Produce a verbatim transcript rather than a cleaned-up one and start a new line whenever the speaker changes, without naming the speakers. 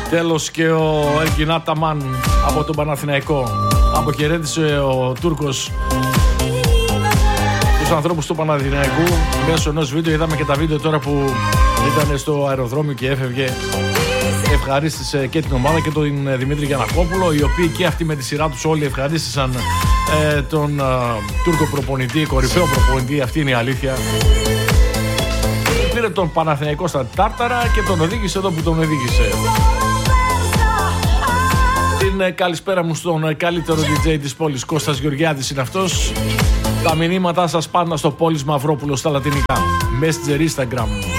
Τέλος και ο Ergin Ataman από τον Παναθηναϊκό. Αποχαιρέτησε ο Τούρκος τους ανθρώπους του Παναθηναϊκού μέσω ενός βίντεο. Είδαμε και τα βίντεο τώρα που ήταν στο αεροδρόμιο και έφευγε. Ευχαρίστησε και την ομάδα και τον Δημήτρη Γιαννακόπουλο, οι οποίοι και αυτοί με τη σειρά τους όλοι ευχαρίστησαν ε, τον ε, Τούρκο προπονητή, κορυφαίο προπονητή, αυτή είναι η αλήθεια. Πήρε τον Παναθηναϊκό στα τάρταρα και τον οδήγησε εδώ που τον οδήγησε. Την ε, καλησπέρα μου στον καλύτερο ντι τζέι της πόλης, Κώστας Γεωργιάδης είναι αυτός. Τα μηνύματά σας πάντα στο Πόλης Μαυρόπουλος στα λατινικά, Messenger, Instagram.